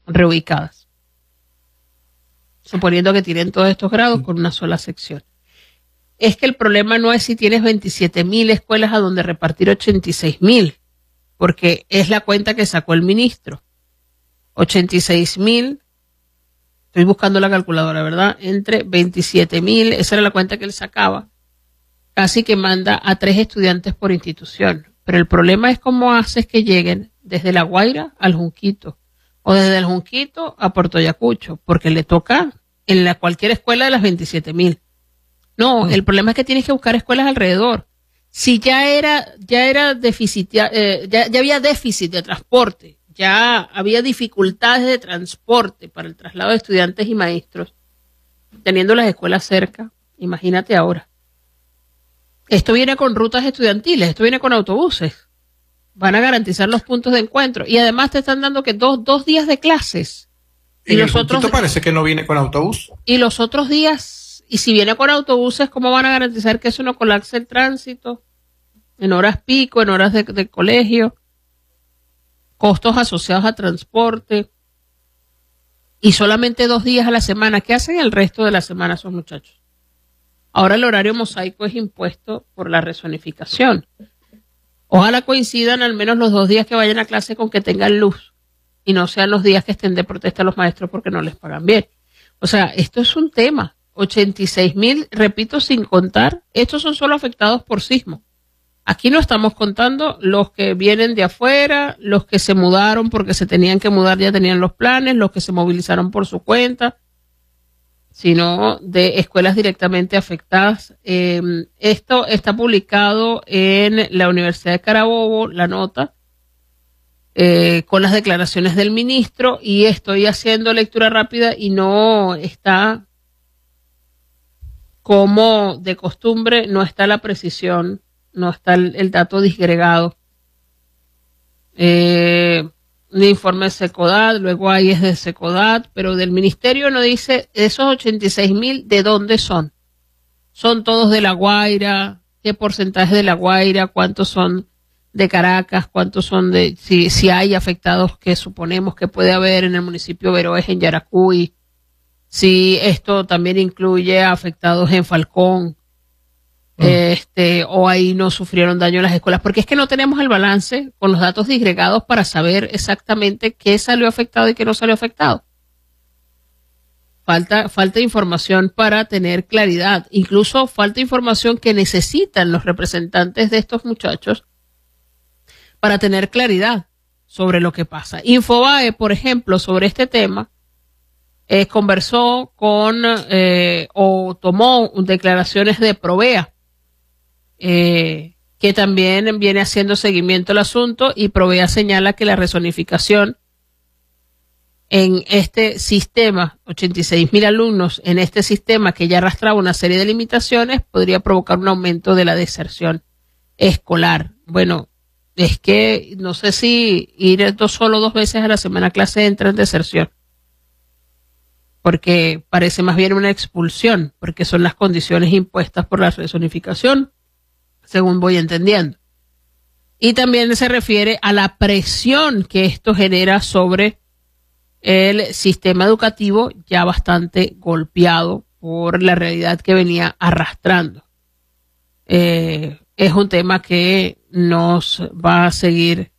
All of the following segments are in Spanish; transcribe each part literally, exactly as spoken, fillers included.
reubicadas, suponiendo que tienen todos estos grados con una sola sección. Es que el problema no es si tienes veintisiete mil escuelas a donde repartir ochenta y seis mil, porque es la cuenta que sacó el ministro. ochenta y seis mil, estoy buscando la calculadora, ¿verdad? Entre veintisiete mil, esa era la cuenta que él sacaba, casi que manda a tres estudiantes por institución. Pero el problema es cómo haces que lleguen desde La Guaira al Junquito, o desde el Junquito a Puerto Ayacucho, porque le toca en la cualquier escuela de las veintisiete mil. No, mm. el problema es que tienes que buscar escuelas alrededor. Si ya era, ya era déficit, eh, ya, ya había déficit de transporte, ya había dificultades de transporte para el traslado de estudiantes y maestros, teniendo las escuelas cerca, imagínate ahora. Esto viene con rutas estudiantiles, esto viene con autobuses. Van a garantizar los puntos de encuentro. Y además te están dando que dos, dos días de clases. Y los otros parece que no viene con autobús. Y los otros días, y si viene con autobuses, ¿cómo van a garantizar que eso no colapse el tránsito? En horas pico, en horas de, de colegio. Costos asociados a transporte. Y solamente dos días a la semana. ¿Qué hacen el resto de la semana esos muchachos? Ahora el horario mosaico es impuesto por la rezonificación. Ojalá coincidan al menos los dos días que vayan a clase con que tengan luz y no sean los días que estén de protesta los maestros porque no les pagan bien. O sea, esto es un tema. ochenta y seis mil, repito, sin contar, estos son solo afectados por sismo. Aquí no estamos contando los que vienen de afuera, los que se mudaron porque se tenían que mudar, ya tenían los planes, los que se movilizaron por su cuenta, sino de escuelas directamente afectadas. Eh, esto está publicado en la Universidad de Carabobo, la nota, eh, con las declaraciones del ministro, y estoy haciendo lectura rápida y no está, como de costumbre, no está la precisión, no está el, el dato disgregado. Eh, un informe de Secodat, luego ahí es de Secodat, pero del ministerio no dice esos ochenta y seis mil de dónde son. ¿Son todos de La Guaira? ¿Qué porcentaje de La Guaira? ¿Cuántos son de Caracas? ¿Cuántos son de, si, si hay afectados que suponemos que puede haber en el municipio de Veroes, en Yaracuy? Si esto también incluye afectados en Falcón, mm. este, o ahí no sufrieron daño las escuelas, porque es que no tenemos el balance con los datos disgregados para saber exactamente qué salió afectado y qué no salió afectado. Falta, falta información para tener claridad, incluso falta información que necesitan los representantes de estos muchachos para tener claridad sobre lo que pasa. Infobae, por ejemplo, sobre este tema, Eh, conversó con eh, o tomó declaraciones de Provea, eh, que también viene haciendo seguimiento al asunto, y Provea señala que la rezonificación en este sistema, ochenta y seis mil alumnos en este sistema que ya arrastraba una serie de limitaciones, podría provocar un aumento de la deserción escolar. Bueno, es que no sé si ir dos, solo dos veces a la semana a clase entra en deserción, porque parece más bien una expulsión, porque son las condiciones impuestas por la rezonificación, según voy entendiendo. Y también se refiere a la presión que esto genera sobre el sistema educativo, ya bastante golpeado por la realidad que venía arrastrando. Eh, es un tema que nos va a seguir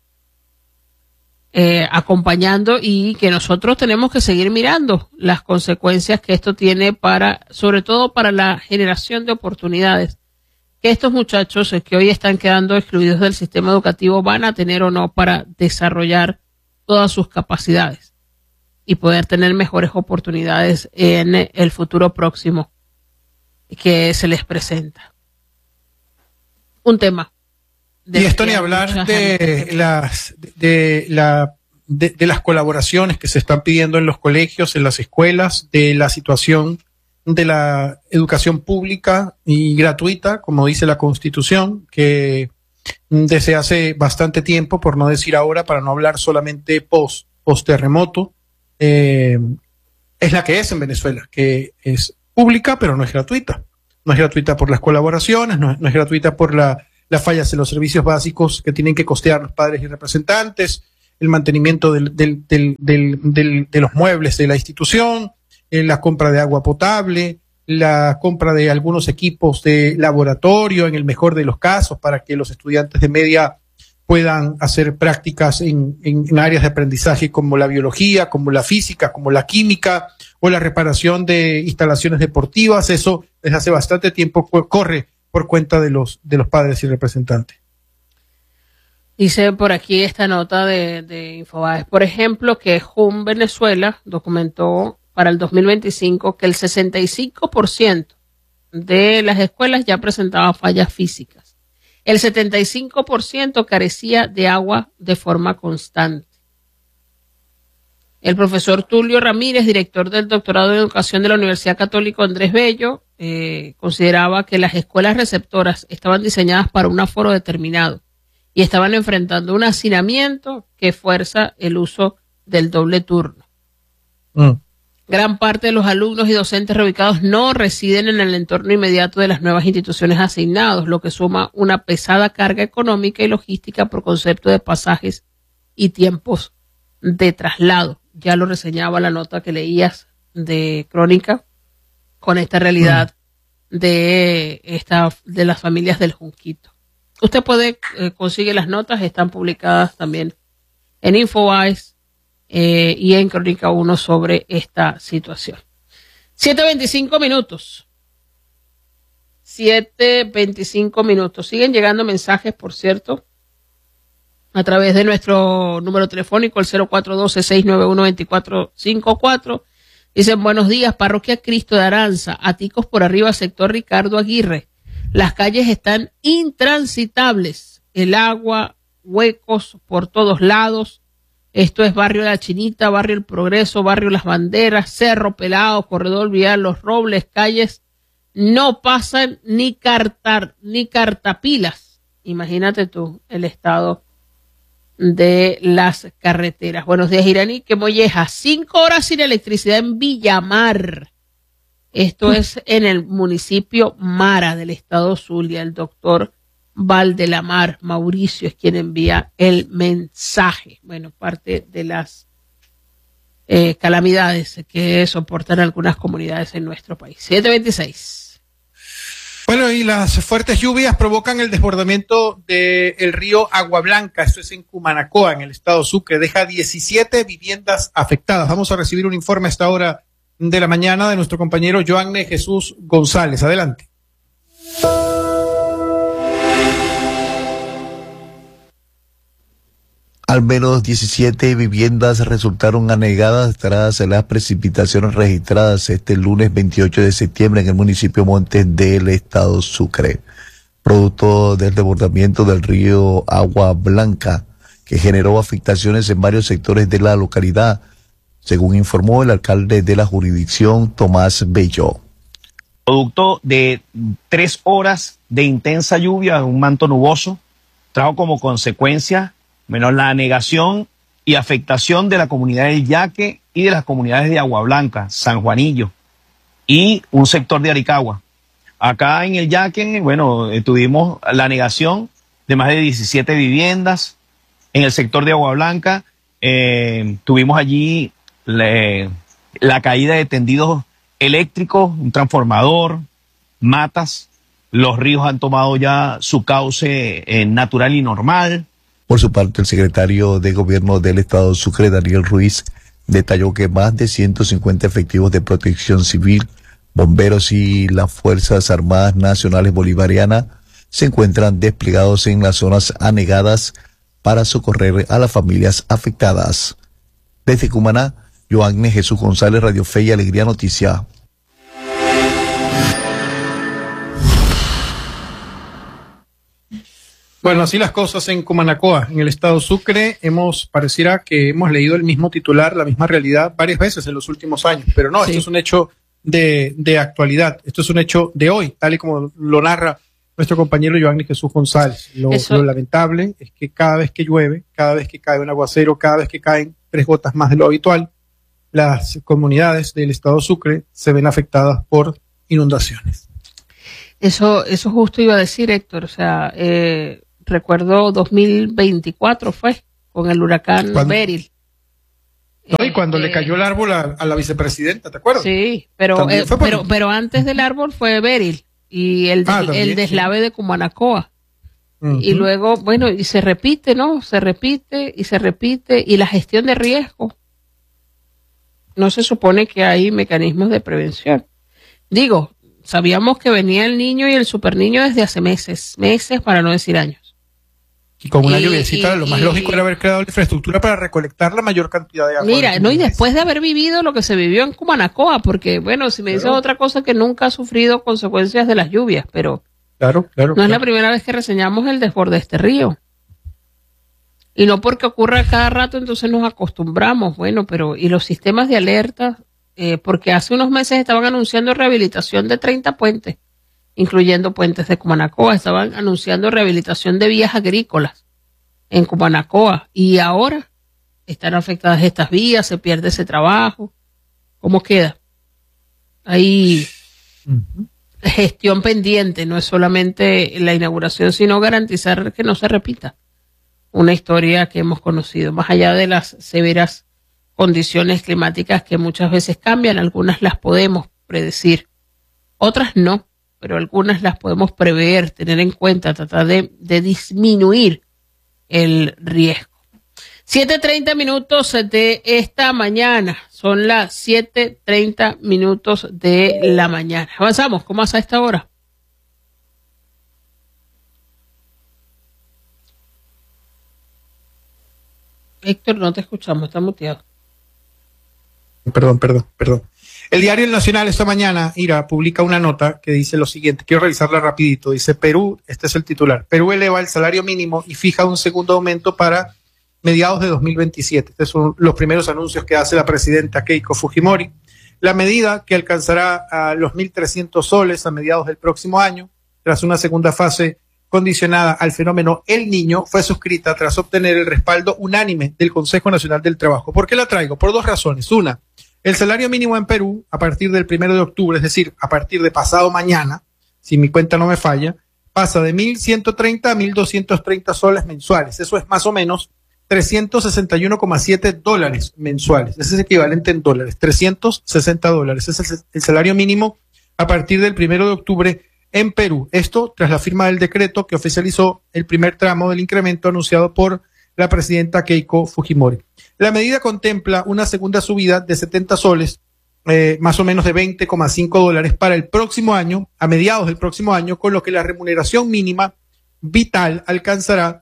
Eh, acompañando, y que nosotros tenemos que seguir mirando las consecuencias que esto tiene para, sobre todo para la generación de oportunidades que estos muchachos eh, que hoy están quedando excluidos del sistema educativo van a tener o no para desarrollar todas sus capacidades y poder tener mejores oportunidades en el futuro próximo que se les presenta. Un tema. Y esto ni hablar de las de la de, de las colaboraciones que se están pidiendo en los colegios, en las escuelas, de la situación de la educación pública y gratuita, como dice la Constitución, que desde hace bastante tiempo, por no decir ahora, para no hablar solamente post post terremoto, eh, es la que es en Venezuela, que es pública pero no es gratuita. No es gratuita por las colaboraciones, no, no es gratuita por la las fallas en los servicios básicos que tienen que costear los padres y representantes, el mantenimiento del, del, del, del, del, de los muebles de la institución, eh, la compra de agua potable, la compra de algunos equipos de laboratorio, en el mejor de los casos, para que los estudiantes de media puedan hacer prácticas en, en, en áreas de aprendizaje como la biología, como la física, como la química, o la reparación de instalaciones deportivas. Eso desde hace bastante tiempo corre por cuenta de los, de los padres y representantes. Dice por aquí esta nota de, de Infobaes, por ejemplo, que J U M Venezuela documentó para el dos mil veinticinco que el sesenta y cinco por ciento de las escuelas ya presentaba fallas físicas. El setenta y cinco por ciento carecía de agua de forma constante. El profesor Tulio Ramírez, director del doctorado en educación de la Universidad Católica Andrés Bello, eh, consideraba que las escuelas receptoras estaban diseñadas para un aforo determinado y estaban enfrentando un hacinamiento que fuerza el uso del doble turno. Mm. Gran parte de los alumnos y docentes reubicados no residen en el entorno inmediato de las nuevas instituciones asignados, lo que suma una pesada carga económica y logística por concepto de pasajes y tiempos de traslado. Ya lo reseñaba la nota que leías de Crónica con esta realidad mm. de esta de las familias del Junquito. Usted puede eh, consigue las notas, están publicadas también en Infobaes eh, y en Crónica uno sobre esta situación. siete veinticinco minutos. siete veinticinco minutos. Siguen llegando mensajes, por cierto, a través de nuestro número telefónico, el cero cuatro uno dos, seis nueve uno, dos cuatro cinco cuatro. Dicen, buenos días, Parroquia Cristo de Aranza, Aticos por arriba, sector Ricardo Aguirre. Las calles están intransitables, el agua, huecos por todos lados. Esto es Barrio La Chinita, Barrio El Progreso, Barrio Las Banderas, Cerro Pelado, Corredor Vial, Los Robles, calles no pasan ni cartar, ni cartapilas. Imagínate tú el estado de las carreteras. Buenos días, Iraní, que molleja, cinco horas sin electricidad en Villamar. Esto es en el municipio Mara del estado Zulia. El doctor Valdelamar Mauricio es quien envía el mensaje. Bueno, parte de las eh, calamidades que soportan algunas comunidades en nuestro país. siete veintiséis. Bueno, y las fuertes lluvias provocan el desbordamiento del río Agua Blanca. Esto es en Cumanacoa, en el estado Sucre. Deja diecisiete viviendas afectadas. Vamos a recibir un informe a esta hora de la mañana de nuestro compañero Joanne Jesús González. Adelante. Al menos diecisiete viviendas resultaron anegadas tras las precipitaciones registradas este lunes veintiocho de septiembre en el municipio Montes del estado Sucre, producto del desbordamiento del río Agua Blanca, que generó afectaciones en varios sectores de la localidad, según informó el alcalde de la jurisdicción, Tomás Bello. Producto de tres horas de intensa lluvia, un manto nuboso, trajo como consecuencia menos la anegación y afectación de la comunidad del Yaque y de las comunidades de Agua Blanca, San Juanillo y un sector de Aricagua. Acá en el Yaque, bueno, eh, tuvimos la anegación de más de diecisiete viviendas. En el sector de Agua Blanca eh, tuvimos allí le, la caída de tendidos eléctricos, un transformador, matas. Los ríos han tomado ya su cauce eh, natural y normal. Por su parte, el secretario de Gobierno del Estado Sucre, Daniel Ruiz, detalló que más de ciento cincuenta efectivos de protección civil, bomberos y las Fuerzas Armadas Nacionales Bolivarianas se encuentran desplegados en las zonas anegadas para socorrer a las familias afectadas. Desde Cumaná, Joanne Jesús González, Radio Fe y Alegría Noticia. Bueno, así las cosas en Cumanacoa, en el estado Sucre. Hemos, pareciera que hemos leído el mismo titular, la misma realidad varias veces en los últimos años, pero no, sí. Esto es un hecho de, de actualidad, esto es un hecho de hoy, tal y como lo narra nuestro compañero Joanny Jesús González. Lo, lo lamentable es que cada vez que llueve, cada vez que cae un aguacero, cada vez que caen tres gotas más de lo habitual, las comunidades del estado Sucre se ven afectadas por inundaciones. Eso, eso justo iba a decir, Héctor, o sea, eh, recuerdo dos mil veinticuatro fue con el huracán ¿Cuándo? Beryl. No, y cuando este, le cayó el árbol a, a la vicepresidenta, ¿te acuerdas? Sí, pero, eh, pero, pero antes del árbol fue Beryl y el, ah, el, también, el deslave sí. de Cumanacoa. Uh-huh. Y luego, bueno, y se repite, ¿no? Se repite y se repite. Y la gestión de riesgo. No se supone que hay mecanismos de prevención. Digo, sabíamos que venía el niño y el superniño desde hace meses, meses para no decir años. Y con una y, lluviecita, y, lo más y, lógico era haber creado la infraestructura para recolectar la mayor cantidad de agua. Mira, no, y después de haber vivido lo que se vivió en Cumanacoa, porque, bueno, si me dices claro. otra cosa que nunca ha sufrido consecuencias de las lluvias, pero claro, claro, no claro. es la primera vez que reseñamos el desborde de este río. Y no porque ocurra cada rato, entonces nos acostumbramos. Bueno, pero, y los sistemas de alerta, eh, porque hace unos meses estaban anunciando rehabilitación de treinta puentes, incluyendo puentes de Cumanacoa, estaban anunciando rehabilitación de vías agrícolas en Cumanacoa, y ahora están afectadas estas vías, se pierde ese trabajo. ¿Cómo queda? Hay uh-huh. gestión pendiente, no es solamente la inauguración, sino garantizar que no se repita una historia que hemos conocido, más allá de las severas condiciones climáticas que muchas veces cambian, algunas las podemos predecir, otras no, pero algunas las podemos prever, tener en cuenta, tratar de, de disminuir el riesgo. siete treinta minutos de esta mañana, son las siete treinta minutos de la mañana. Avanzamos, ¿cómo hace a esta hora? Héctor, no te escuchamos, está muteado. Perdón, perdón, perdón. El diario El Nacional esta mañana, Ira, publica una nota que dice lo siguiente, quiero revisarla rapidito, dice Perú, este es el titular, Perú eleva el salario mínimo y fija un segundo aumento para mediados de dos mil veintisiete. Estos son los primeros anuncios que hace la presidenta Keiko Fujimori. La medida, que alcanzará a los mil trescientos soles a mediados del próximo año, tras una segunda fase condicionada al fenómeno El Niño, fue suscrita tras obtener el respaldo unánime del Consejo Nacional del Trabajo. ¿Por qué la traigo? Por dos razones. Una, el salario mínimo en Perú, a partir del primero de octubre, es decir, a partir de pasado mañana, si mi cuenta no me falla, pasa de mil ciento treinta a mil doscientos treinta soles mensuales. Eso es más o menos trescientos sesenta y uno coma siete dólares mensuales. Ese es equivalente en dólares, trescientos sesenta dólares. Ese es el salario mínimo a partir del primero de octubre en Perú. Esto tras la firma del decreto que oficializó el primer tramo del incremento anunciado por la presidenta Keiko Fujimori. La medida contempla una segunda subida de setenta soles, eh, más o menos de veinte coma cinco dólares para el próximo año, a mediados del próximo año, con lo que la remuneración mínima vital alcanzará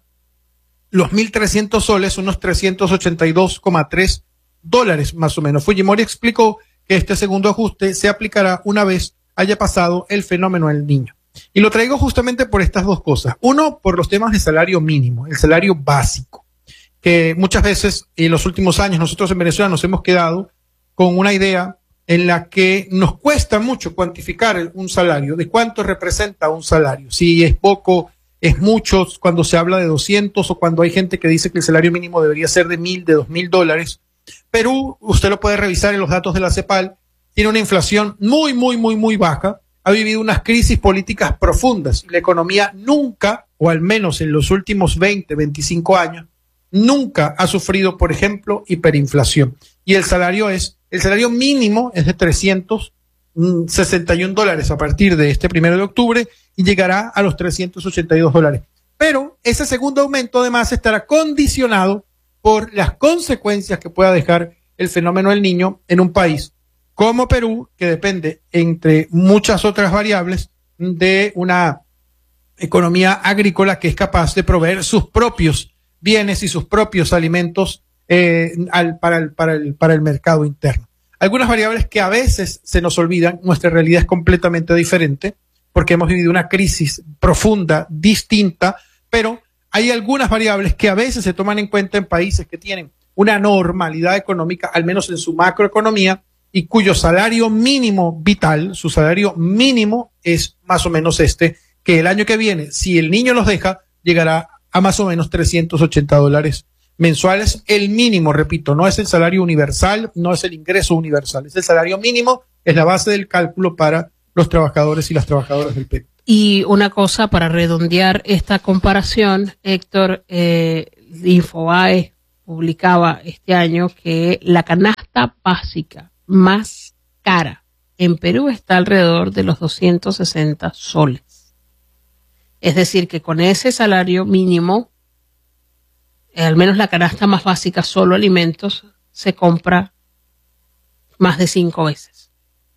los mil trescientos soles, unos trescientos ochenta y dos coma tres dólares más o menos. Fujimori explicó que este segundo ajuste se aplicará una vez haya pasado el fenómeno El Niño. Y lo traigo justamente por estas dos cosas. Uno, por los temas de salario mínimo, el salario básico, que muchas veces en los últimos años nosotros en Venezuela nos hemos quedado con una idea en la que nos cuesta mucho cuantificar un salario, de cuánto representa un salario, si es poco, es mucho, cuando se habla de doscientos o cuando hay gente que dice que el salario mínimo debería ser de mil, de dos mil dólares. Perú, usted lo puede revisar en los datos de la CEPAL, tiene una inflación muy, muy, muy, muy baja, ha vivido unas crisis políticas profundas. La economía nunca, o al menos en los últimos veinte, veinticinco años, nunca ha sufrido, por ejemplo, hiperinflación. Y el salario es, el salario mínimo es de trescientos sesenta y un dólares a partir de este primero de octubre y llegará a los trescientos ochenta y dos dólares. Pero ese segundo aumento además estará condicionado por las consecuencias que pueda dejar el fenómeno del Niño en un país como Perú, que depende, entre muchas otras variables, de una economía agrícola que es capaz de proveer sus propios bienes y sus propios alimentos eh, al, para, el, para, el, para el mercado interno. Algunas variables que a veces se nos olvidan, nuestra realidad es completamente diferente, porque hemos vivido una crisis profunda, distinta, pero hay algunas variables que a veces se toman en cuenta en países que tienen una normalidad económica, al menos en su macroeconomía, y cuyo salario mínimo vital, su salario mínimo es más o menos este, que el año que viene, si El Niño nos deja, llegará a más o menos trescientos ochenta dólares mensuales. El mínimo, repito, no es el salario universal, no es el ingreso universal, es el salario mínimo, es la base del cálculo para los trabajadores y las trabajadoras del Perú. Y una cosa para redondear esta comparación, Héctor, eh, Infobae publicaba este año que la canasta básica más cara en Perú está alrededor de los doscientos sesenta soles. Es decir, que con ese salario mínimo, al menos la canasta más básica, solo alimentos, se compra más de cinco veces.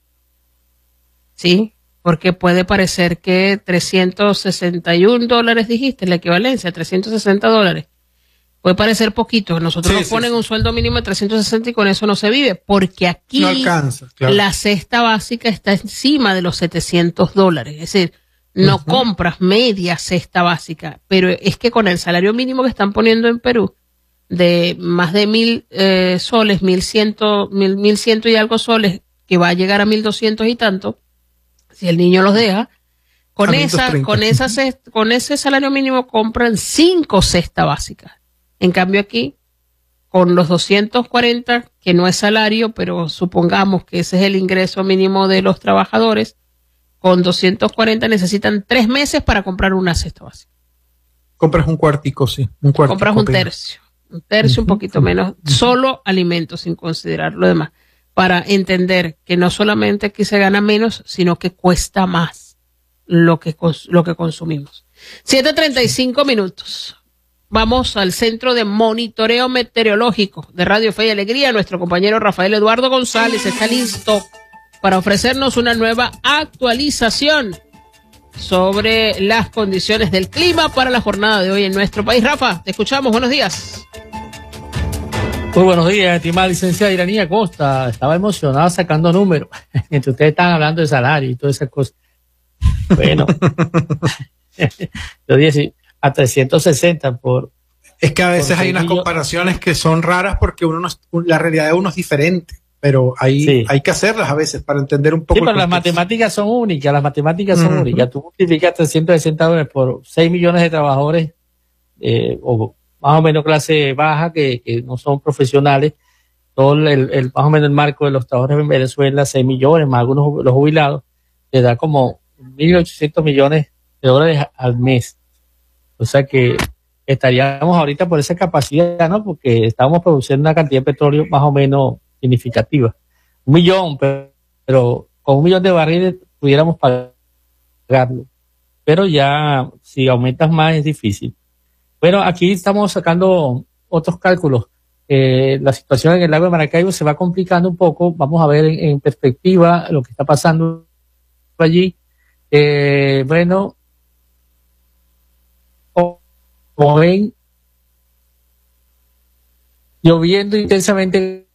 ¿Sí? Porque puede parecer que trescientos sesenta y un dólares, dijiste, la equivalencia, trescientos sesenta dólares. Puede parecer poquito. Nosotros sí, nos ponen sí, un sueldo mínimo de trescientos sesenta y con eso no se vive. Porque aquí no alcanza, claro. La cesta básica está encima de los setecientos dólares. Es decir, no uh-huh. compras media cesta básica. Pero es que con el salario mínimo que están poniendo en Perú, de más de mil eh, soles, mil ciento, mil, mil ciento y algo soles, que va a llegar a mil doscientos y tanto, si el niño los deja, con esa, con esa cesta, con ese salario mínimo compran cinco cestas básicas. En cambio aquí, con los doscientos cuarenta, que no es salario, pero supongamos que ese es el ingreso mínimo de los trabajadores, con doscientos cuarenta necesitan tres meses para comprar una cesta básica. Compras un cuartico, sí. Un cuartico compras un tercio. Un tercio, uh-huh. un poquito menos. Uh-huh. Solo alimentos, sin considerar lo demás. Para entender que no solamente aquí se gana menos, sino que cuesta más lo que, lo que consumimos. siete treinta y cinco minutos. Vamos al Centro de Monitoreo Meteorológico de Radio Fe y Alegría. Nuestro compañero Rafael Eduardo González está listo para ofrecernos una nueva actualización sobre las condiciones del clima para la jornada de hoy en nuestro país. Rafa, te escuchamos. Buenos días. Muy buenos días, estimada licenciada Iranía Costa. Estaba emocionada sacando números. Entre ustedes están hablando de salario y todas esas cosas. Bueno, yo dije a trescientos sesenta por... Es que a veces hay unas comparaciones que son raras porque uno no, la realidad de uno es diferente, pero hay, sí. hay que hacerlas a veces para entender un poco. Sí, pero las matemáticas son únicas, las matemáticas son uh-huh. únicas. Tú multiplicas trescientos sesenta dólares por seis millones de trabajadores, eh, o más o menos clase baja, que, que no son profesionales, todo el, el, más o menos el marco de los trabajadores en Venezuela, seis millones, más algunos los jubilados, le da como mil ochocientos millones de dólares al mes. O sea que estaríamos ahorita por esa capacidad, ¿no? Porque estamos produciendo una cantidad de petróleo más o menos significativa. Un millón, pero, pero con un millón de barriles pudiéramos pagarlo. Pero ya, si aumentas más, es difícil. Bueno, aquí estamos sacando otros cálculos. Eh, la situación en el lago de Maracaibo se va complicando un poco. Vamos a ver en, en perspectiva lo que está pasando allí. Eh, bueno, como ven, lloviendo intensamente.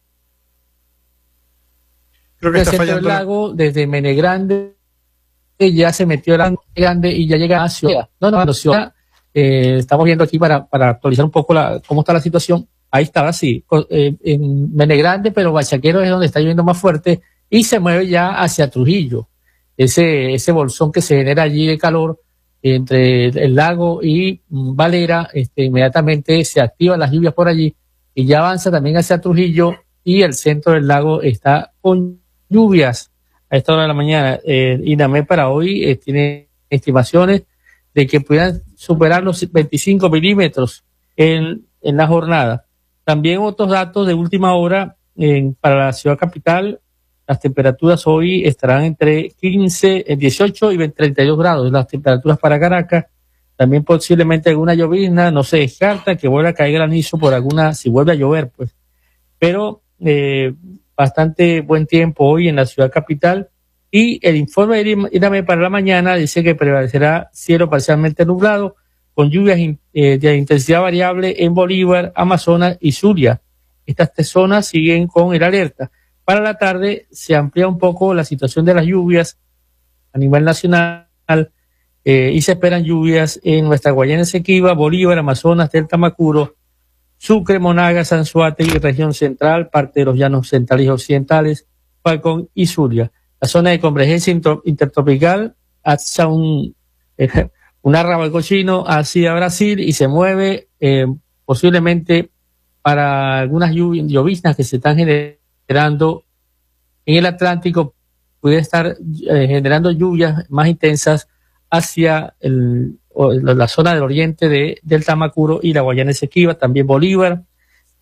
Creo que está fallando el lago desde Menegrande, ya se metió el lago grande y ya llega a Ciudad. No, no, a Ciudad. Eh, estamos viendo aquí para, para actualizar un poco la, cómo está la situación. Ahí está, así, eh, en Menegrande, pero Bachaquero es donde está lloviendo más fuerte y se mueve ya hacia Trujillo. Ese, ese bolsón que se genera allí de calor entre el lago y Valera, este, inmediatamente se activan las lluvias por allí y ya avanza también hacia Trujillo y el centro del lago está con lluvias a esta hora de la mañana. Eh, INAME para hoy eh, tiene estimaciones de que puedan superar los veinticinco milímetros en, en la jornada. También otros datos de última hora en, para la ciudad capital. Las temperaturas hoy estarán entre quince, dieciocho y treinta y dos grados. Las temperaturas para Caracas, también posiblemente alguna llovizna, no se descarta que vuelva a caer granizo por alguna, si vuelve a llover, pues. Pero eh, bastante buen tiempo hoy en la ciudad capital. Y el informe de INAME para la mañana dice que prevalecerá cielo parcialmente nublado, con lluvias eh, de intensidad variable en Bolívar, Amazonas y Zulia. Estas tres zonas siguen con el alerta. Para la tarde se amplía un poco la situación de las lluvias a nivel nacional eh, y se esperan lluvias en nuestra Guayana Esequiba, Bolívar, Amazonas, Delta Macuro, Sucre, Monagas, Anzoátegui, región central, parte de los llanos centrales y occidentales, Falcón y Zulia. La zona de convergencia intertropical hacia un, eh, un arrabal chino hacia Brasil y se mueve eh, posiblemente para algunas lluvias, lloviznas que se están generando en el Atlántico, puede estar eh, generando lluvias más intensas hacia el, o, la zona del oriente de, del Tamacuro y la Guayana Esequiba, también Bolívar,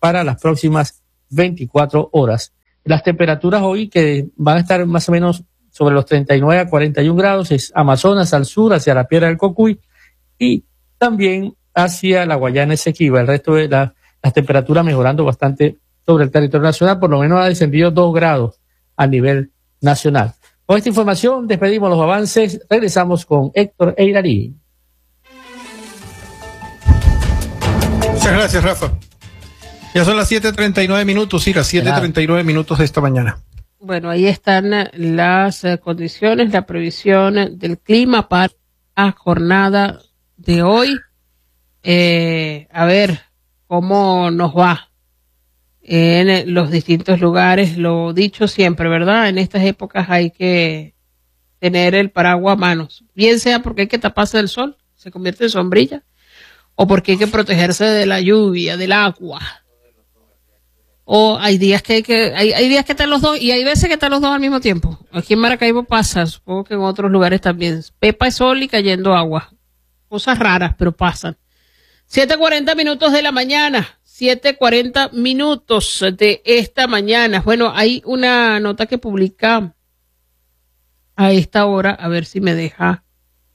para las próximas veinticuatro horas. Las temperaturas hoy que van a estar más o menos sobre los treinta y nueve a cuarenta y uno grados es Amazonas al sur, hacia la Piedra del Cocuy y también hacia la Guayana Esequiba. El resto de la, las temperaturas mejorando bastante sobre el territorio nacional, por lo menos ha descendido dos grados a nivel nacional. Con esta información despedimos los avances, regresamos con Héctor Eirarí. Muchas gracias, Rafa. Ya son las siete treinta y nueve minutos, sí, las siete treinta y nueve minutos de esta mañana. Bueno, ahí están las eh, condiciones, la previsión del clima para la jornada de hoy. Eh, a ver cómo nos va en los distintos lugares. Lo dicho siempre, ¿verdad? En estas épocas hay que tener el paraguas a manos, bien sea porque hay que taparse del sol, se convierte en sombrilla, o porque hay que protegerse de la lluvia, del agua. O hay días que hay que, hay, hay días que están los dos, y hay veces que están los dos al mismo tiempo. Aquí en Maracaibo pasa, supongo que en otros lugares también. Pepa es sol y cayendo agua. Cosas raras, pero pasan. siete cuarenta minutos de la mañana. siete cuarenta minutos de esta mañana. Bueno, hay una nota que publica a esta hora, a ver si me deja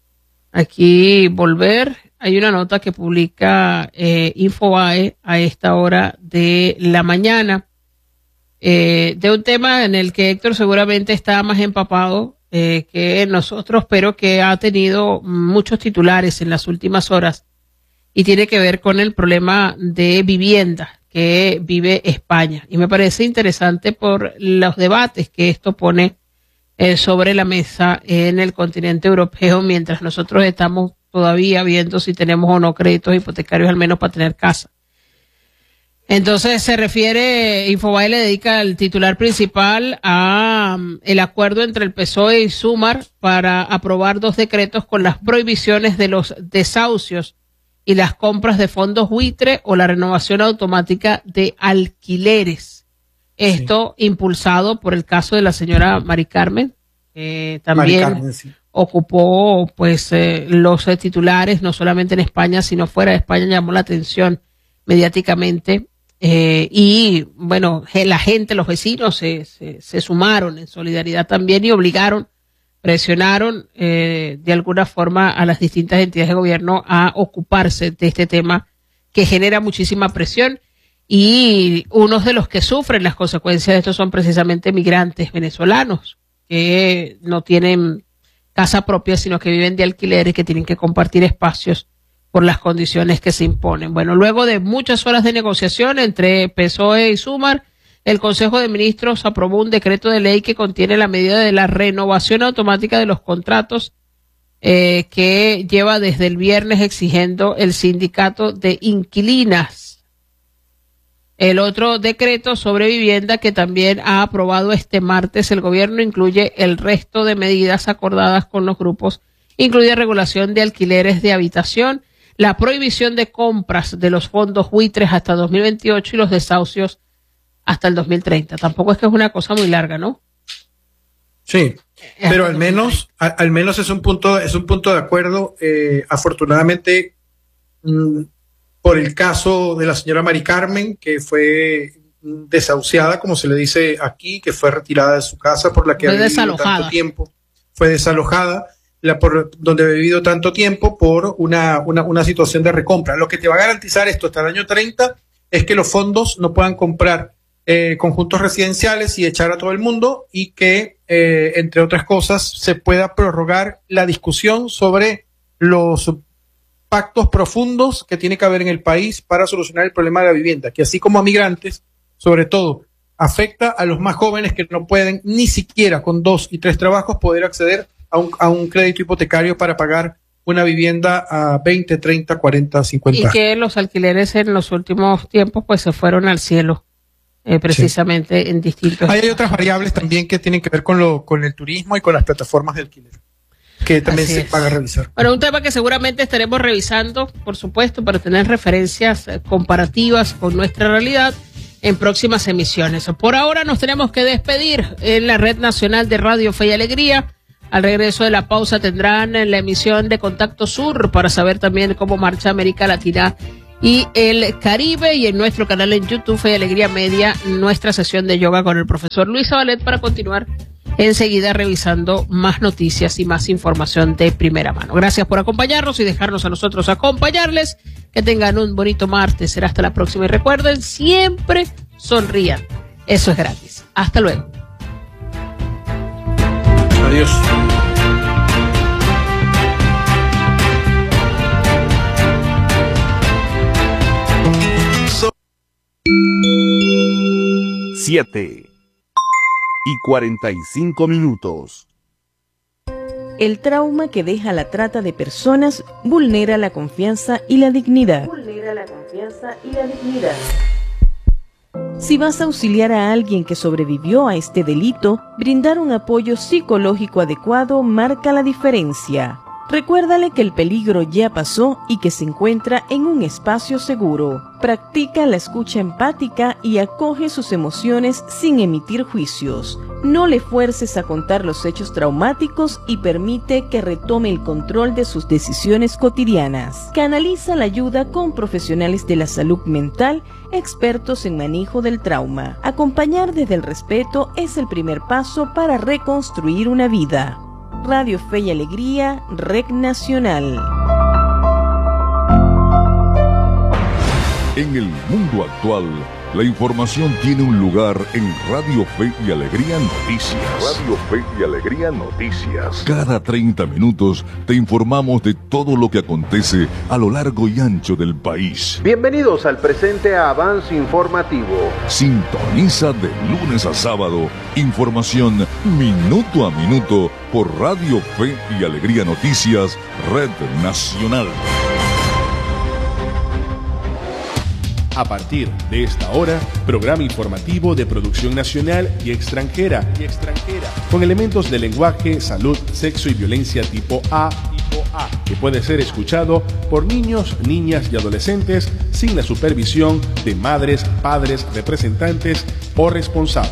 aquí volver. Hay una nota que publica eh, Infobae a esta hora de la mañana eh, de un tema en el que Héctor seguramente está más empapado eh, que nosotros, pero que ha tenido muchos titulares en las últimas horas y tiene que ver con el problema de vivienda que vive España. Y me parece interesante por los debates que esto pone eh, sobre la mesa en el continente europeo, mientras nosotros estamos todavía viendo si tenemos o no créditos hipotecarios al menos para tener casa. Entonces se refiere, Infobae le dedica el titular principal a um, el acuerdo entre el P S O E y Sumar para aprobar dos decretos con las prohibiciones de los desahucios y las compras de fondos buitre o la renovación automática de alquileres. Esto sí, impulsado por el caso de la señora Mari Carmen, eh, también Mari Carmen, sí, ocupó pues eh, los eh, titulares, no solamente en España, sino fuera de España, llamó la atención mediáticamente. Eh, y bueno, la gente, los vecinos se, se, se sumaron en solidaridad también y obligaron, presionaron eh, de alguna forma a las distintas entidades de gobierno a ocuparse de este tema que genera muchísima presión, y unos de los que sufren las consecuencias de esto son precisamente migrantes venezolanos que no tienen casa propia, sino que viven de alquileres, que tienen que compartir espacios por las condiciones que se imponen. Bueno, luego de muchas horas de negociación entre P S O E y Sumar, el Consejo de Ministros aprobó un decreto de ley que contiene la medida de la renovación automática de los contratos eh, que lleva desde el viernes exigiendo el sindicato de inquilinas. El otro decreto sobre vivienda que también ha aprobado este martes el gobierno incluye el resto de medidas acordadas con los grupos, incluye regulación de alquileres de habitación, la prohibición de compras de los fondos buitres hasta dos mil veintiocho y los desahucios hasta el dos mil treinta. Tampoco es que es una cosa muy larga, ¿no? Sí, pero al menos, a, al menos es un punto, es un punto de acuerdo. Eh, afortunadamente, mmm, por el caso de la señora Mari Carmen, que fue desahuciada, como se le dice aquí, que fue retirada de su casa por la que había vivido tanto tiempo, fue desalojada, la por donde había vivido tanto tiempo por una, una, una situación de recompra. Lo que te va a garantizar esto hasta el año treinta es que los fondos no puedan comprar eh, conjuntos residenciales y echar a todo el mundo, y que, eh, entre otras cosas, se pueda prorrogar la discusión sobre los pactos profundos que tiene que haber en el país para solucionar el problema de la vivienda, que así como a migrantes, sobre todo, afecta a los más jóvenes que no pueden ni siquiera con dos y tres trabajos poder acceder a un, a un crédito hipotecario para pagar una vivienda a veinte, treinta, cuarenta, cincuenta. Y que los alquileres en los últimos tiempos pues se fueron al cielo, eh, precisamente sí, en distintos... Hay, hay otras variables también que tienen que ver con, lo, con el turismo y con las plataformas de alquiler, que también Así se es. Van a revisar. Bueno, un tema que seguramente estaremos revisando, por supuesto, para tener referencias eh, comparativas con nuestra realidad en próximas emisiones. Por ahora nos tenemos que despedir en la Red Nacional de Radio Fe y Alegría. Al regreso de la pausa tendrán la emisión de Contacto Sur para saber también cómo marcha América Latina y el Caribe, y en nuestro canal en YouTube, Fe y Alegría Media, nuestra sesión de yoga con el profesor Luis Zabalet, para continuar enseguida revisando más noticias y más información de primera mano. Gracias por acompañarnos y dejarnos a nosotros acompañarles. Que tengan un bonito martes. Será hasta la próxima. Y recuerden, siempre sonrían. Eso es gratis. Hasta luego. Adiós. Siete y cuarenta y cinco minutos. El trauma que deja la trata de personas vulnera la confianza y la dignidad. Vulnera la confianza y la dignidad. Si vas a auxiliar a alguien que sobrevivió a este delito, brindar un apoyo psicológico adecuado marca la diferencia. Recuérdale que el peligro ya pasó y que se encuentra en un espacio seguro. Practica la escucha empática y acoge sus emociones sin emitir juicios. No le fuerces a contar los hechos traumáticos y permite que retome el control de sus decisiones cotidianas. Canaliza la ayuda con profesionales de la salud mental, expertos en manejo del trauma. Acompañar desde el respeto es el primer paso para reconstruir una vida. Radio Fe y Alegría, Red Nacional. En el mundo actual, la información tiene un lugar en Radio Fe y Alegría Noticias. Radio Fe y Alegría Noticias. Cada treinta minutos te informamos de todo lo que acontece a lo largo y ancho del país. Bienvenidos al presente avance informativo. Sintoniza de lunes a sábado información minuto a minuto por Radio Fe y Alegría Noticias, Red Nacional. A partir de esta hora, programa informativo de producción nacional y extranjera, y extranjera, con elementos de lenguaje, salud, sexo y violencia tipo A, tipo A, que puede ser escuchado por niños, niñas y adolescentes sin la supervisión de madres, padres, representantes o responsables.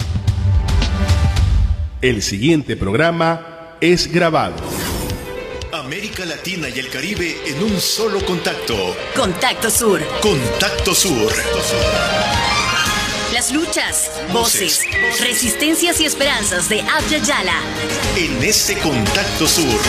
El siguiente programa es grabado. América Latina y el Caribe en un solo contacto. Contacto Sur. Contacto Sur. Las luchas, voces, voces, resistencias y esperanzas de Abya Yala. En ese Contacto Sur.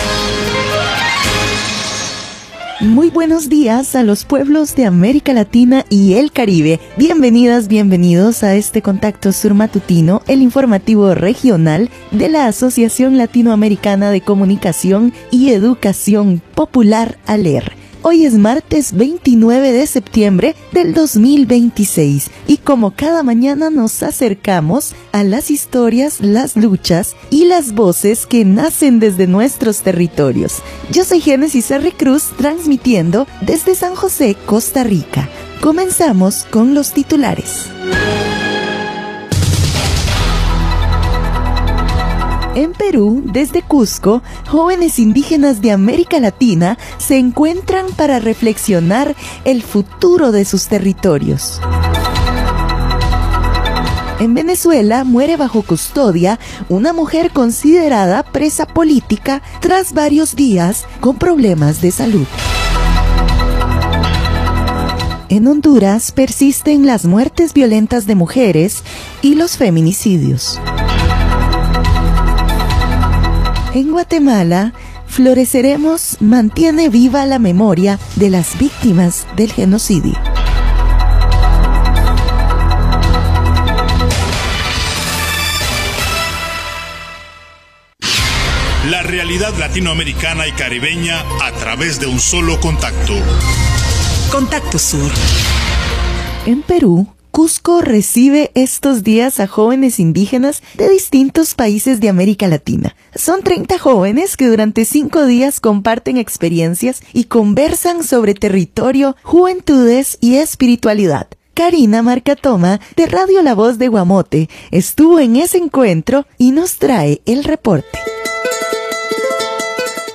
Muy buenos días a los pueblos de América Latina y el Caribe. Bienvenidas, bienvenidos a este Contacto Sur matutino, el informativo regional de la Asociación Latinoamericana de Comunicación y Educación Popular, ALER. Hoy es martes veintinueve de septiembre del dos mil veintiséis y como cada mañana nos acercamos a las historias, las luchas y las voces que nacen desde nuestros territorios. Yo soy Génesis R. Cruz, transmitiendo desde San José, Costa Rica. Comenzamos con los titulares. En Perú, desde Cusco, jóvenes indígenas de América Latina se encuentran para reflexionar el futuro de sus territorios. En Venezuela, muere bajo custodia una mujer considerada presa política tras varios días con problemas de salud. En Honduras, persisten las muertes violentas de mujeres y los feminicidios. En Guatemala, Floreceremos mantiene viva la memoria de las víctimas del genocidio. La realidad latinoamericana y caribeña a través de un solo contacto. Contacto Sur. En Perú, Cusco recibe estos días a jóvenes indígenas de distintos países de América Latina. Son treinta jóvenes que durante cinco días comparten experiencias y conversan sobre territorio, juventudes y espiritualidad. Karina Marcatoma, de Radio La Voz de Guamote, estuvo en ese encuentro y nos trae el reporte.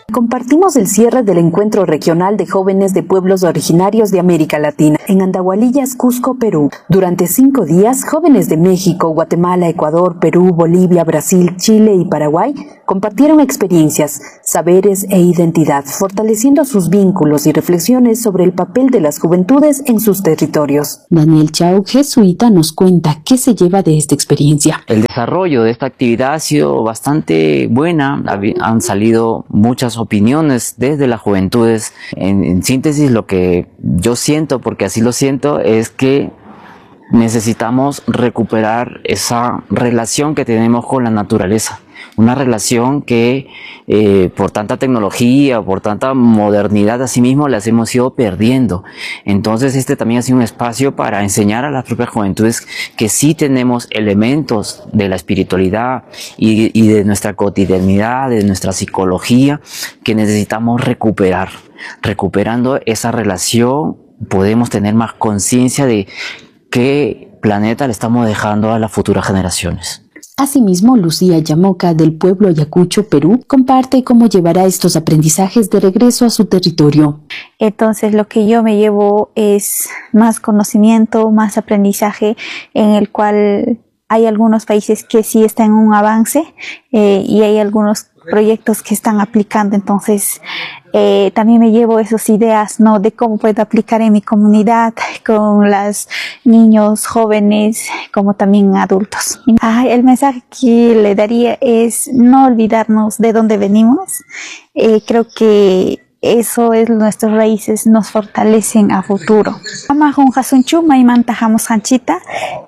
Compartimos el cierre del Encuentro Regional de Jóvenes de Pueblos Originarios de América Latina en Andahualillas, Cusco, Perú. Durante cinco días, jóvenes de México, Guatemala, Ecuador, Perú, Bolivia, Brasil, Chile y Paraguay compartieron experiencias, saberes e identidad, fortaleciendo sus vínculos y reflexiones sobre el papel de las juventudes en sus territorios. Daniel Chau, jesuita, nos cuenta qué se lleva de esta experiencia. El desarrollo de esta actividad ha sido bastante buena, han salido muchas opiniones desde las juventudes. En, en síntesis, lo que yo siento, porque así lo siento, es que necesitamos recuperar esa relación que tenemos con la naturaleza. Una relación que eh, por tanta tecnología, por tanta modernidad a sí mismo las hemos ido perdiendo. Entonces este también ha sido un espacio para enseñar a las propias juventudes que sí tenemos elementos de la espiritualidad y, y de nuestra cotidianidad, de nuestra psicología, que necesitamos recuperar. Recuperando esa relación podemos tener más conciencia de qué planeta le estamos dejando a las futuras generaciones. Asimismo, Lucía Yamoca, del pueblo Ayacucho, Perú, comparte cómo llevará estos aprendizajes de regreso a su territorio. Entonces, lo que yo me llevo es más conocimiento, más aprendizaje, en el cual hay algunos países que sí están en un avance eh, y hay algunos proyectos que están aplicando. Entonces, eh, también me llevo esas ideas, ¿no?, de cómo puedo aplicar en mi comunidad con los niños, jóvenes, como también adultos. Ah, el mensaje que le daría es no olvidarnos de dónde venimos. Eh, creo que eso es nuestras raíces, nos fortalecen a futuro. Amahun hasunchu maimanta hamus hanchita,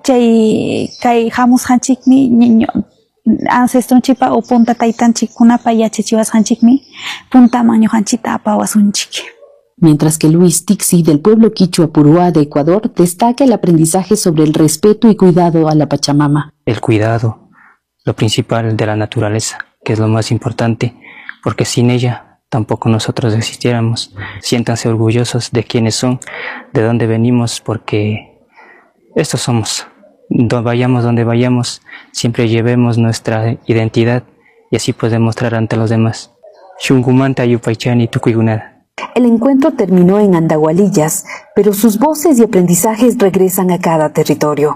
chay kai hamus hanchikmi niño ancestron chipa o punta taitan chikunapa yachichivas hanchikmi punta maño hanchita apawasunchik. Mientras que Luis Tixi, del pueblo quichua Puruá de Ecuador, destaca el aprendizaje sobre el respeto y cuidado a la Pachamama. El cuidado, lo principal de la naturaleza, que es lo más importante, porque sin ella tampoco nosotros existiéramos. Siéntanse orgullosos de quiénes son, de dónde venimos, porque estos somos. Donde vayamos, donde vayamos, siempre llevemos nuestra identidad y así podemos mostrar ante los demás. Shungumanta yupaychani tukuigunada. El encuentro terminó en Andahualillas, pero sus voces y aprendizajes regresan a cada territorio.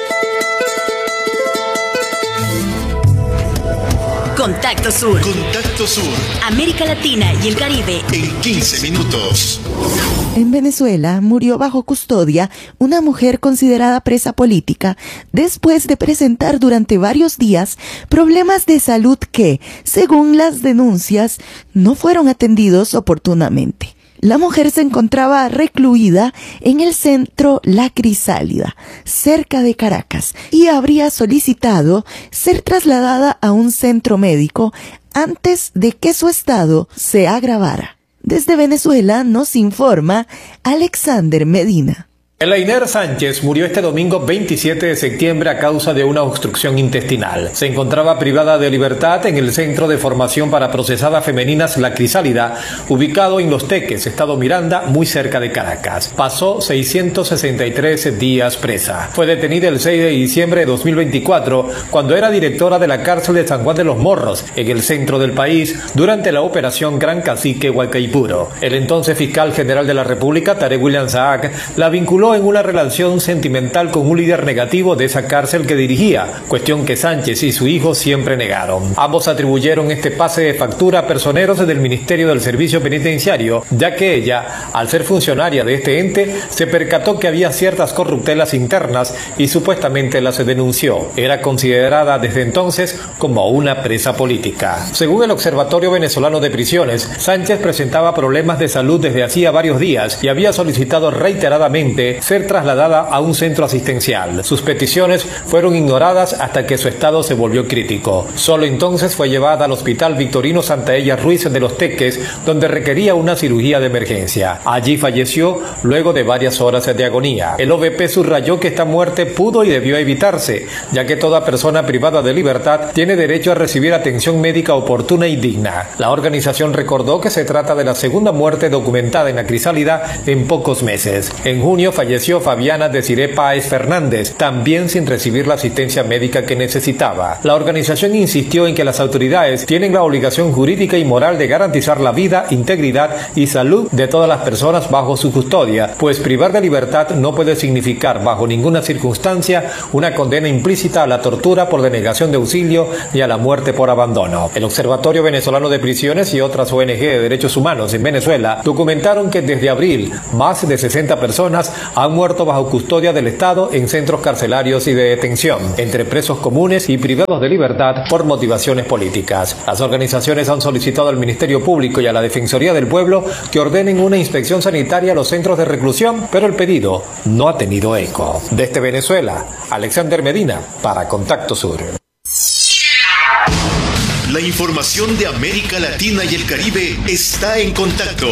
Contacto Sur. Contacto Sur. América Latina y el Caribe. En quince minutos. En Venezuela murió bajo custodia una mujer considerada presa política después de presentar durante varios días problemas de salud que, según las denuncias, no fueron atendidos oportunamente. La mujer se encontraba recluida en el centro La Crisálida, cerca de Caracas, y habría solicitado ser trasladada a un centro médico antes de que su estado se agravara. Desde Venezuela nos informa Alexander Medina. Elainer Sánchez murió este domingo veintisiete de septiembre a causa de una obstrucción intestinal. Se encontraba privada de libertad en el Centro de Formación para Procesadas Femeninas La Crisálida, ubicado en Los Teques, Estado Miranda, muy cerca de Caracas. Pasó seiscientos sesenta y tres días presa. Fue detenida el seis de diciembre de dos mil veinticuatro, cuando era directora de la cárcel de San Juan de los Morros, en el centro del país, durante la operación Gran Cacique Huaycaipuro. El entonces fiscal general de la República, Tarek William Saak, la vinculó en una relación sentimental con un líder negativo de esa cárcel que dirigía, cuestión que Sánchez y su hijo siempre negaron. Ambos atribuyeron este pase de factura a personeros del Ministerio del Servicio Penitenciario, ya que ella, al ser funcionaria de este ente, se percató que había ciertas corruptelas internas y supuestamente las denunció. Era considerada desde entonces como una presa política. Según el Observatorio Venezolano de Prisiones, Sánchez presentaba problemas de salud desde hacía varios días y había solicitado reiteradamente ser trasladada a un centro asistencial. Sus peticiones fueron ignoradas hasta que su estado se volvió crítico. Solo entonces fue llevada al Hospital Victorino Santa Ella Ruiz de Los Teques, donde requería una cirugía de emergencia. Allí falleció luego de varias horas de agonía. El O V P subrayó que esta muerte pudo y debió evitarse, ya que toda persona privada de libertad tiene derecho a recibir atención médica oportuna y digna. La organización recordó que se trata de la segunda muerte documentada en La Crisálida en pocos meses. En junio falleció falleció Fabiana Desiree Páez Fernández, también sin recibir la asistencia médica que necesitaba. La organización insistió en que las autoridades tienen la obligación jurídica y moral de garantizar la vida, integridad y salud de todas las personas bajo su custodia, pues privar de libertad no puede significar bajo ninguna circunstancia una condena implícita a la tortura por denegación de auxilio y a la muerte por abandono. El Observatorio Venezolano de Prisiones y otras O N G de derechos humanos en Venezuela documentaron que desde abril más de sesenta personas han muerto bajo custodia del Estado en centros carcelarios y de detención, entre presos comunes y privados de libertad por motivaciones políticas. Las organizaciones han solicitado al Ministerio Público y a la Defensoría del Pueblo que ordenen una inspección sanitaria a los centros de reclusión, pero el pedido no ha tenido eco. Desde Venezuela, Alexander Medina para Contacto Sur. La información de América Latina y el Caribe está en Contacto.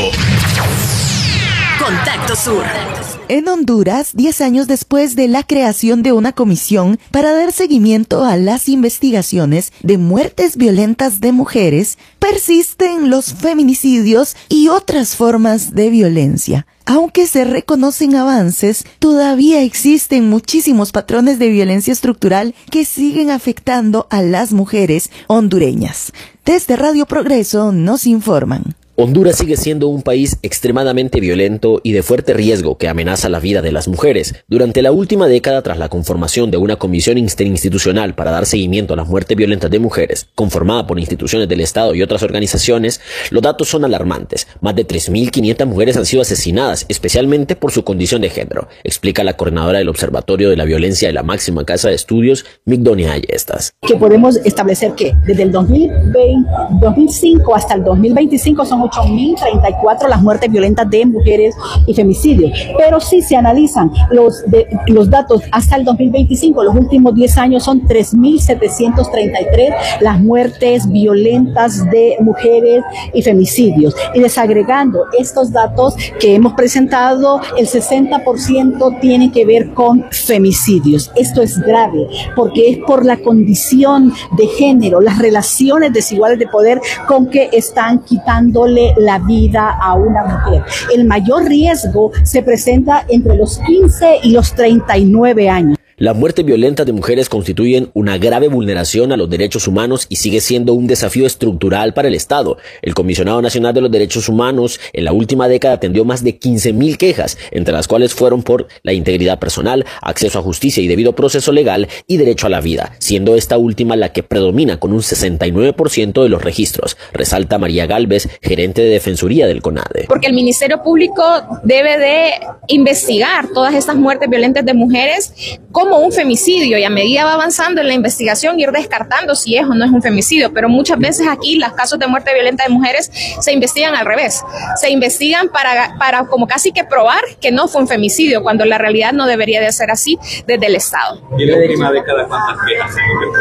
Contacto Sur. En Honduras, diez años después de la creación de una comisión para dar seguimiento a las investigaciones de muertes violentas de mujeres, persisten los feminicidios y otras formas de violencia. Aunque se reconocen avances, todavía existen muchísimos patrones de violencia estructural que siguen afectando a las mujeres hondureñas. Desde Radio Progreso nos informan. Honduras sigue siendo un país extremadamente violento y de fuerte riesgo que amenaza la vida de las mujeres. Durante la última década, tras la conformación de una comisión interinstitucional para dar seguimiento a las muertes violentas de mujeres, conformada por instituciones del Estado y otras organizaciones, los datos son alarmantes. Más de tres mil quinientas mujeres han sido asesinadas, especialmente por su condición de género, explica la coordinadora del Observatorio de la Violencia de la Máxima Casa de Estudios, Migdonia Ayestas. Que podemos establecer que desde el dos mil veinte, dos mil cinco hasta el dos mil veinticinco son ocho mil treinta y cuatro las muertes violentas de mujeres y femicidios, pero si se analizan los, de, los datos hasta el dos mil veinticinco, los últimos diez años son tres mil setecientos treinta y tres las muertes violentas de mujeres y femicidios, y desagregando estos datos que hemos presentado, el sesenta por ciento tiene que ver con femicidios. Esto es grave porque es por la condición de género, las relaciones desiguales de poder con que están quitándole la vida a una mujer. El mayor riesgo se presenta entre los quince y los treinta y nueve años. Las muertes violentas de mujeres constituyen una grave vulneración a los derechos humanos y sigue siendo un desafío estructural para el Estado. El Comisionado Nacional de los Derechos Humanos en la última década atendió más de quince mil quejas, entre las cuales fueron por la integridad personal, acceso a justicia y debido proceso legal y derecho a la vida, siendo esta última la que predomina con un sesenta y nueve por ciento de los registros, resalta María Galvez, gerente de Defensoría del CONADE. Porque el Ministerio Público debe de investigar todas estas muertes violentas de mujeres como un femicidio, y a medida va avanzando en la investigación ir descartando si es o no es un femicidio, pero muchas veces aquí los casos de muerte violenta de mujeres se investigan al revés, se investigan para, para como casi que probar que no fue un femicidio, cuando la realidad no debería de ser así desde el Estado. ¿Y en la última década cuántas quejas?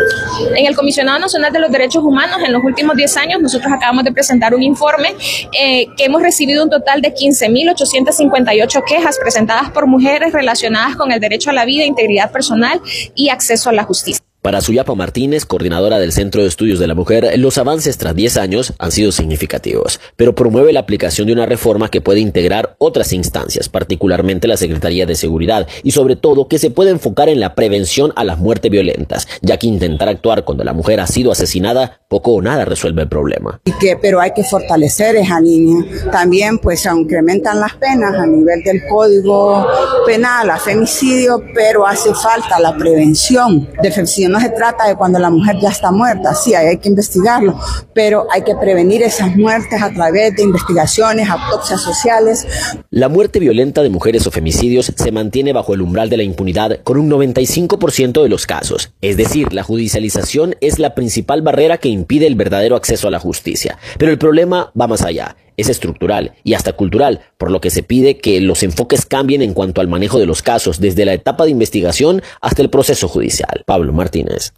En el Comisionado Nacional de los Derechos Humanos, en los últimos diez años, nosotros acabamos de presentar un informe eh, que hemos recibido un total de quince mil ochocientas cincuenta y ocho quejas presentadas por mujeres relacionadas con el derecho a la vida, integridad personal y acceso a la justicia. Para Suyapa Martínez, coordinadora del Centro de Estudios de la Mujer, los avances tras diez años han sido significativos, pero promueve la aplicación de una reforma que puede integrar otras instancias, particularmente la Secretaría de Seguridad, y sobre todo que se pueda enfocar en la prevención a las muertes violentas, ya que intentar actuar cuando la mujer ha sido asesinada poco o nada resuelve el problema. Y que, pero hay que fortalecer esa línea. También pues se incrementan las penas a nivel del Código Penal a femicidio, pero hace falta la prevención de femicidio. No se trata de cuando la mujer ya está muerta, sí, hay que investigarlo, pero hay que prevenir esas muertes a través de investigaciones, autopsias sociales. La muerte violenta de mujeres o femicidios se mantiene bajo el umbral de la impunidad con un noventa y cinco por ciento de los casos, es decir, la judicialización es la principal barrera que impide el verdadero acceso a la justicia. Pero el problema va más allá. Es estructural y hasta cultural, por lo que se pide que los enfoques cambien en cuanto al manejo de los casos, desde la etapa de investigación hasta el proceso judicial. Pablo Martínez.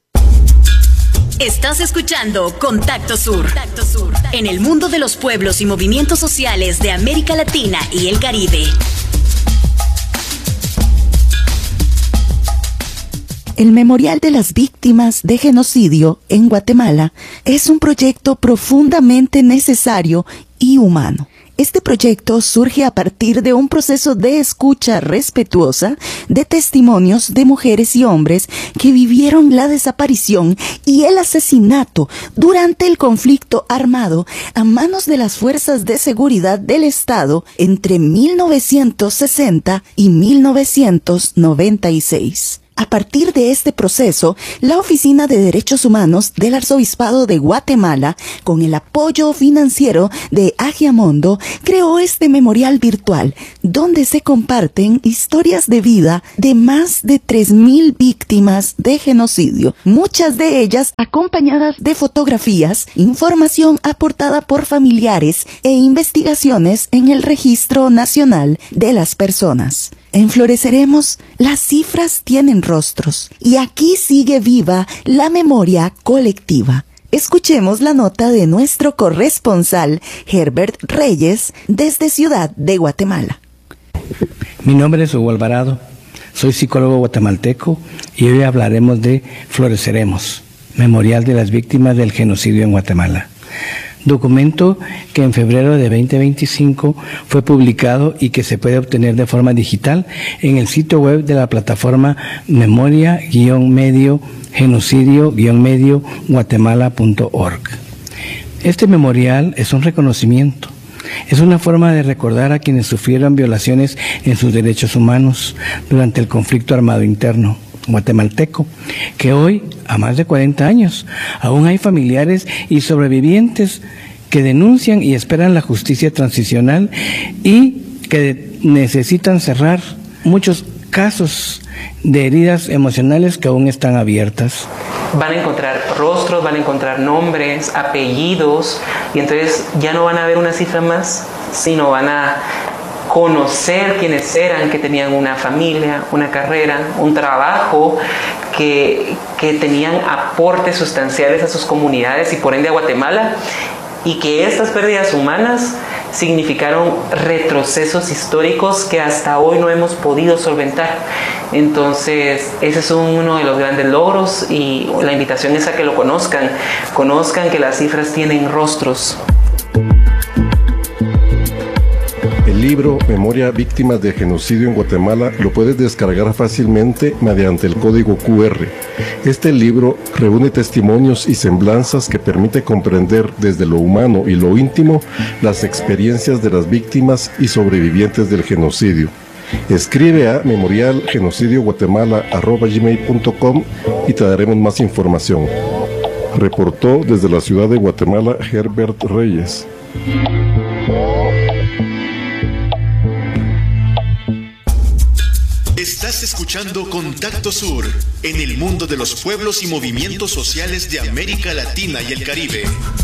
Estás escuchando Contacto Sur. Contacto Sur, en el mundo de los pueblos y movimientos sociales de América Latina y el Caribe. El Memorial de las Víctimas de Genocidio en Guatemala es un proyecto profundamente necesario y humano. Este proyecto surge a partir de un proceso de escucha respetuosa de testimonios de mujeres y hombres que vivieron la desaparición y el asesinato durante el conflicto armado a manos de las fuerzas de seguridad del Estado entre mil novecientos sesenta y mil novecientos noventa y seis. A partir de este proceso, la Oficina de Derechos Humanos del Arzobispado de Guatemala, con el apoyo financiero de Agiamondo, creó este memorial virtual, donde se comparten historias de vida de más de tres mil víctimas de genocidio, muchas de ellas acompañadas de fotografías, información aportada por familiares e investigaciones en el Registro Nacional de las Personas. En Floreceremos, las cifras tienen rostros y aquí sigue viva la memoria colectiva. Escuchemos la nota de nuestro corresponsal Herbert Reyes desde Ciudad de Guatemala. Mi nombre es Hugo Alvarado, soy psicólogo guatemalteco y hoy hablaremos de Floreceremos, Memorial de las Víctimas del Genocidio en Guatemala. Documento que en febrero de veinte veinticinco fue publicado y que se puede obtener de forma digital en el sitio web de la plataforma memoria-medio genocidio-medio guatemala punto org. Este memorial es un reconocimiento. Es una forma de recordar a quienes sufrieron violaciones en sus derechos humanos durante el conflicto armado interno guatemalteco, que hoy, a más de cuarenta años, aún hay familiares y sobrevivientes que denuncian y esperan la justicia transicional y que necesitan cerrar muchos casos de heridas emocionales que aún están abiertas. Van a encontrar rostros, van a encontrar nombres, apellidos, y entonces ya no van a ver una cifra más, sino van a conocer quiénes eran, que tenían una familia, una carrera, un trabajo, que, que tenían aportes sustanciales a sus comunidades y por ende a Guatemala, y que estas pérdidas humanas significaron retrocesos históricos que hasta hoy no hemos podido solventar. Entonces, ese es uno de los grandes logros y la invitación es a que lo conozcan, conozcan que las cifras tienen rostros. El libro Memoria Víctimas de Genocidio en Guatemala lo puedes descargar fácilmente mediante el código cu erre. Este libro reúne testimonios y semblanzas que permite comprender desde lo humano y lo íntimo las experiencias de las víctimas y sobrevivientes del genocidio. Escribe a memorial genocidio guatemala arroba gmail punto com y te daremos más información. Reportó desde la ciudad de Guatemala Herbert Reyes. Estás escuchando Contacto Sur, en el mundo de los pueblos y movimientos sociales de América Latina y el Caribe.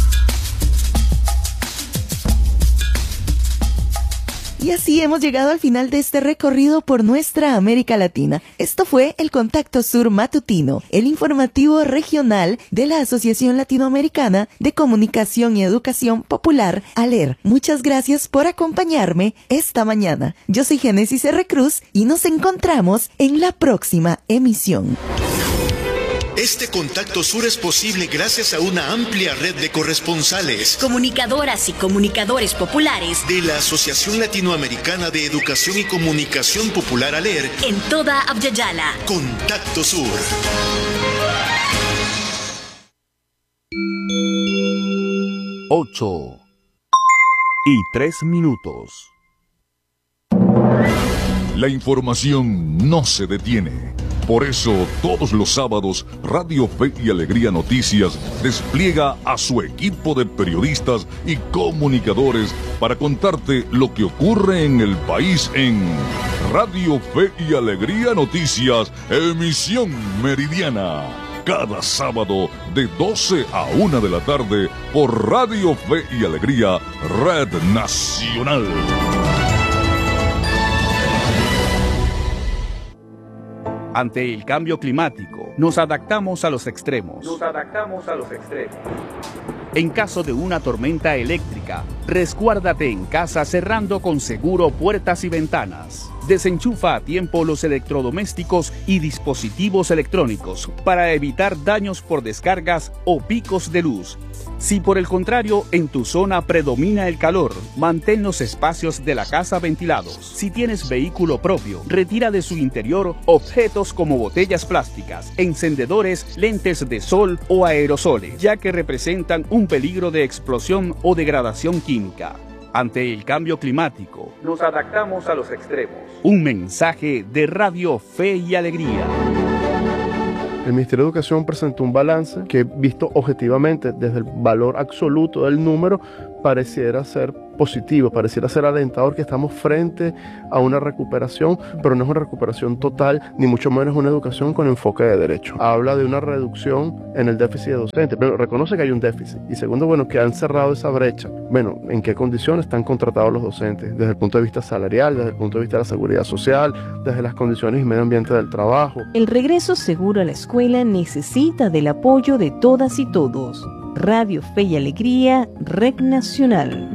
Y así hemos llegado al final de este recorrido por nuestra América Latina. Esto fue el Contacto Sur Matutino, el informativo regional de la Asociación Latinoamericana de Comunicación y Educación Popular, ALER. Muchas gracias por acompañarme esta mañana. Yo soy Génesis R. Cruz y nos encontramos en la próxima emisión. Este Contacto Sur es posible gracias a una amplia red de corresponsales, comunicadoras y comunicadores populares de la Asociación Latinoamericana de Educación y Comunicación Popular ALER en toda Abya-Yala. Contacto Sur. Ocho y tres minutos. La información no se detiene. Por eso, todos los sábados, Radio Fe y Alegría Noticias despliega a su equipo de periodistas y comunicadores para contarte lo que ocurre en el país en Radio Fe y Alegría Noticias, emisión meridiana. Cada sábado de doce a una de la tarde por Radio Fe y Alegría, Red Nacional. Ante el cambio climático, nos adaptamos a los extremos. Nos adaptamos a los extremos. En caso de una tormenta eléctrica, resguárdate en casa cerrando con seguro puertas y ventanas. Desenchufa a tiempo los electrodomésticos y dispositivos electrónicos para evitar daños por descargas o picos de luz. Si por el contrario en tu zona predomina el calor, mantén los espacios de la casa ventilados. Si tienes vehículo propio, retira de su interior objetos como botellas plásticas, encendedores, lentes de sol o aerosoles, ya que representan un peligro de explosión o degradación química. Ante el cambio climático, nos adaptamos a los extremos. Un mensaje de Radio Fe y Alegría. El Ministerio de Educación presentó un balance que, visto objetivamente desde el valor absoluto del número, pareciera ser positivo, pareciera ser alentador, que estamos frente a una recuperación, pero no es una recuperación total, ni mucho menos una educación con enfoque de derecho. Habla de una reducción en el déficit de docentes, pero reconoce que hay un déficit. Y segundo, bueno, que han cerrado esa brecha. Bueno, ¿en qué condiciones están contratados los docentes? Desde el punto de vista salarial, desde el punto de vista de la seguridad social, desde las condiciones y medio ambiente del trabajo. El regreso seguro a la escuela necesita del apoyo de todas y todos. Radio Fe y Alegría, Red Nacional.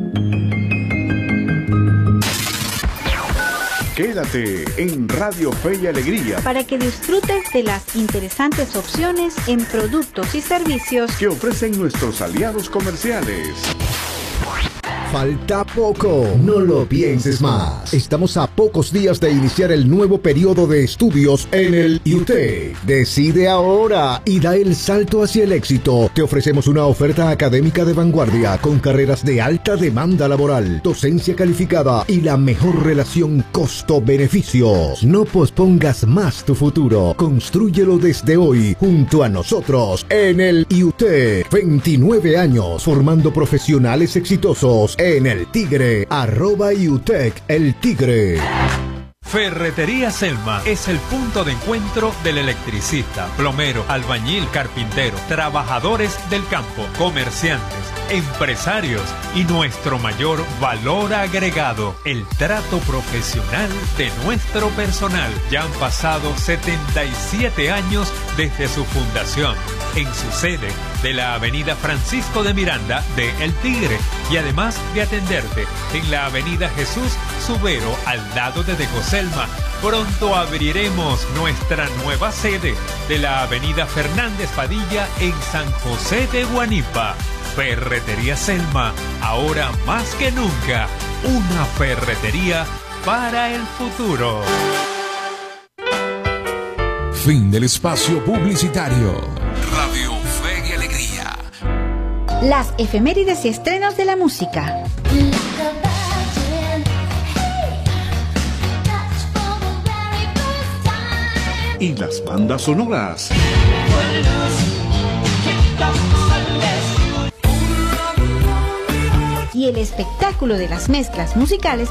Quédate en Radio Fe y Alegría para que disfrutes de las interesantes opciones en productos y servicios que ofrecen nuestros aliados comerciales. Falta poco, no lo pienses más. Estamos a pocos días de iniciar el nuevo periodo de estudios en el I U T E C. Decide ahora y da el salto hacia el éxito. Te ofrecemos una oferta académica de vanguardia con carreras de alta demanda laboral, docencia calificada y la mejor relación costo-beneficio. No pospongas más tu futuro. Constrúyelo desde hoy junto a nosotros en el I U T E C. veintinueve años formando profesionales exitosos en El Tigre, arroba I U T E C El Tigre. Ferretería Selma es el punto de encuentro del electricista, plomero, albañil, carpintero, trabajadores del campo, comerciantes, empresarios y nuestro mayor valor agregado, el trato profesional de nuestro personal. Ya han pasado setenta y siete años desde su fundación, en su sede de la avenida Francisco de Miranda de El Tigre, y además de atenderte en la avenida Jesús Subero al lado de Decoselma. Pronto abriremos nuestra nueva sede de la avenida Fernández Padilla en San José de Guanipa. Ferretería Selma, ahora más que nunca, una ferretería para el futuro. Fin del espacio publicitario. Radio Fe y Alegría. Las efemérides y estrenos de la música. Y las bandas sonoras. Y el espectáculo de las mezclas musicales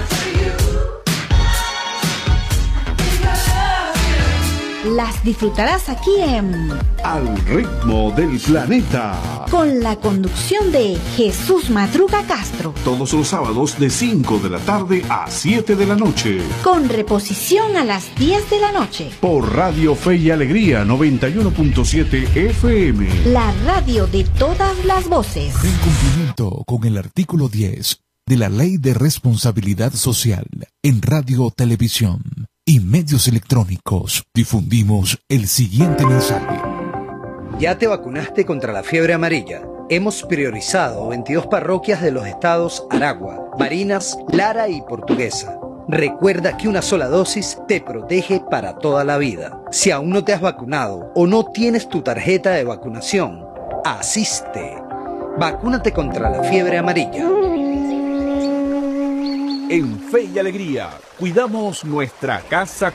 las disfrutarás aquí en Al Ritmo del Planeta, con la conducción de Jesús Madruga Castro, todos los sábados de cinco de la tarde a siete de la noche, con reposición a las diez de la noche, por Radio Fe y Alegría noventa y uno punto siete F M, la radio de todas las voces. En cumplimiento con el artículo diez de la Ley de Responsabilidad Social en Radio, Televisión y medios electrónicos, difundimos el siguiente mensaje. ¿Ya te vacunaste contra la fiebre amarilla? Hemos priorizado veintidós parroquias de los estados Aragua, Barinas, Lara y Portuguesa. Recuerda que una sola dosis te protege para toda la vida. Si aún no te has vacunado o no tienes tu tarjeta de vacunación, asiste. Vacúnate contra la fiebre amarilla. En Fe y Alegría, cuidamos nuestra casa